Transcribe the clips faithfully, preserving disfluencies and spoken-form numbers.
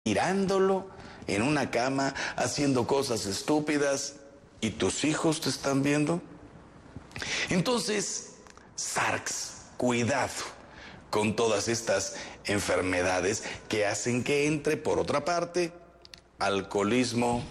tirándolo en una cama, haciendo cosas estúpidas, y tus hijos te están viendo. Entonces, Sarx, cuidado con todas estas enfermedades que hacen que entre, por otra parte, alcoholismo,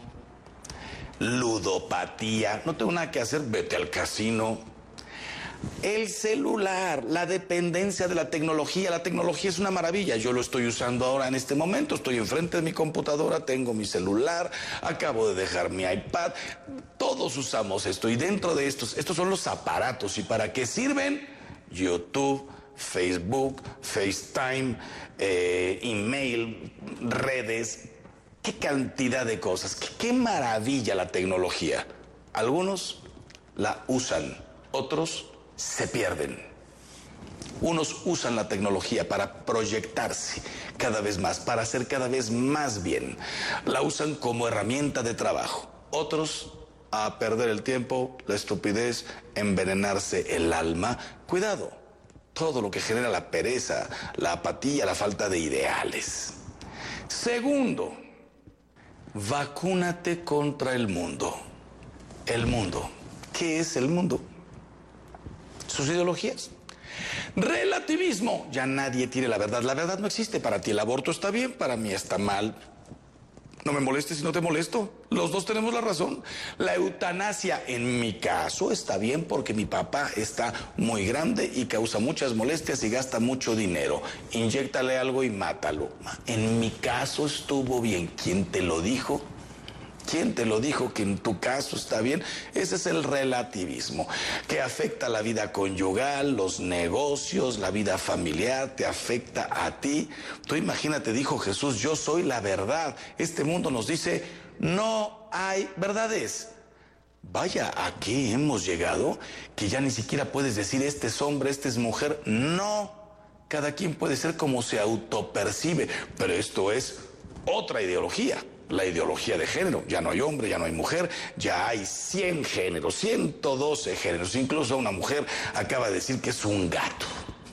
ludopatía. No tengo nada que hacer, vete al casino. El celular, la dependencia de la tecnología. La tecnología es una maravilla. Yo lo estoy usando ahora en este momento. Estoy enfrente de mi computadora, tengo mi celular, acabo de dejar mi iPad. Todos usamos esto, y dentro de estos, estos son los aparatos. ¿Y para qué sirven? YouTube, Facebook, FaceTime, eh, email, redes. Qué cantidad de cosas. Qué, qué maravilla la tecnología. Algunos la usan, otros se pierden. Unos usan la tecnología para proyectarse cada vez más, para hacer cada vez más bien. La usan como herramienta de trabajo. Otros a perder el tiempo, la estupidez, envenenarse el alma. Cuidado, todo lo que genera la pereza, la apatía, la falta de ideales. Segundo, vacúnate contra el mundo. El mundo. ¿Qué es el mundo? Sus ideologías. Relativismo. Ya nadie tiene la verdad. La verdad no existe. Para ti el aborto está bien, para mí está mal. No me molestes si no te molesto. Los dos tenemos la razón. La eutanasia, en mi caso, está bien porque mi papá está muy grande y causa muchas molestias y gasta mucho dinero. Inyéctale algo y mátalo. En mi caso estuvo bien. ¿Quién te lo dijo? ¿Quién te lo dijo que en tu caso está bien? Ese es el relativismo, que afecta la vida conyugal, los negocios, la vida familiar, te afecta a ti. Tú imagínate, dijo Jesús, yo soy la verdad. Este mundo nos dice, no hay verdades. Vaya, ¿a qué hemos llegado? Que ya ni siquiera puedes decir, este es hombre, este es mujer. No, cada quien puede ser como se autopercibe, pero esto es otra ideología. La ideología de género. Ya no hay hombre, ya no hay mujer, ya hay cien géneros, ciento doce géneros. Incluso una mujer acaba de decir que es un gato.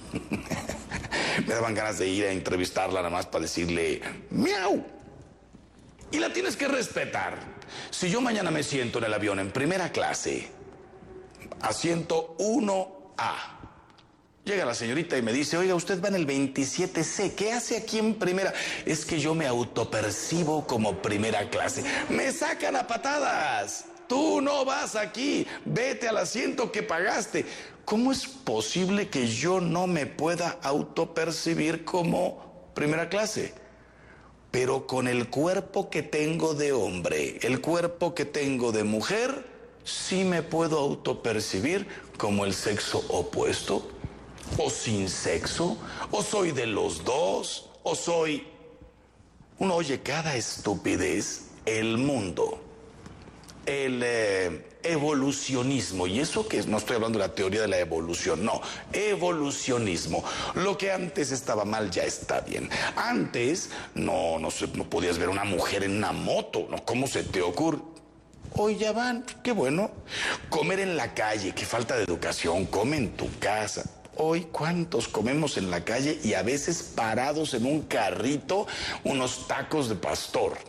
Me daban ganas de ir a entrevistarla nada más para decirle miau. Y la tienes que respetar. Si yo mañana me siento en el avión en primera clase, asiento uno A, llega la señorita y me dice, oiga, usted va en el veintisiete C, ¿qué hace aquí en primera? Es que yo me autopercibo como primera clase. Me sacan a patadas. Tú no vas aquí, vete al asiento que pagaste. ¿Cómo es posible que yo no me pueda autopercibir como primera clase? Pero con el cuerpo que tengo de hombre, el cuerpo que tengo de mujer, sí me puedo autopercibir como el sexo opuesto. O sin sexo, o soy de los dos, o soy... Uno oye cada estupidez. El mundo, el eh, evolucionismo, y eso que no estoy hablando de la teoría de la evolución, no, evolucionismo. Lo que antes estaba mal ya está bien. Antes no, no, no podías ver una mujer en una moto, ¿no? ¿Cómo se te ocurre? Hoy ya van, qué bueno. Comer en la calle, qué falta de educación, come en tu casa. Hoy, ¿cuántos comemos en la calle y a veces parados en un carrito unos tacos de pastor?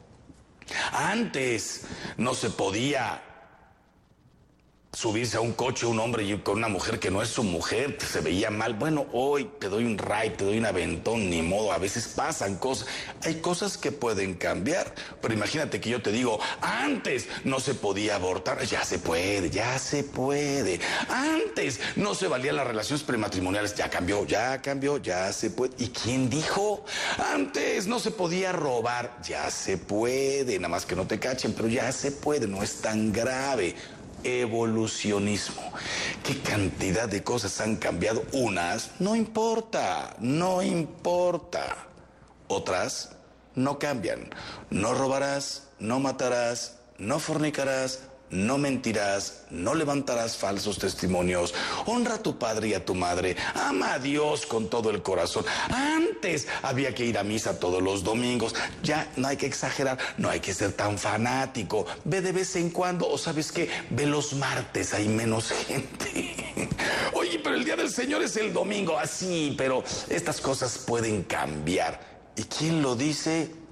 Antes no se podía subirse a un coche un hombre y con una mujer que no es su mujer, se veía mal. Bueno, hoy te doy un ride, te doy un aventón, ni modo, a veces pasan cosas. Hay cosas que pueden cambiar, pero imagínate que yo te digo, antes no se podía abortar, ya se puede, ya se puede. Antes no se valían las relaciones prematrimoniales, ya cambió, ya cambió, ya se puede. ¿Y quién dijo? Antes no se podía robar, ya se puede, nada más que no te cachen, pero ya se puede, no es tan grave. Evolucionismo. ¿Qué cantidad de cosas han cambiado? Unas, no importa, no importa. Otras, no cambian. No robarás, no matarás, no fornicarás, no mentirás, no levantarás falsos testimonios, honra a tu padre y a tu madre, ama a Dios con todo el corazón. Antes había que ir a misa todos los domingos, ya no hay que exagerar, no hay que ser tan fanático, ve de vez en cuando, o sabes qué, ve los martes, hay menos gente. Oye, pero el día del Señor es el domingo, así, pero estas cosas pueden cambiar. ¿Y quién lo dice?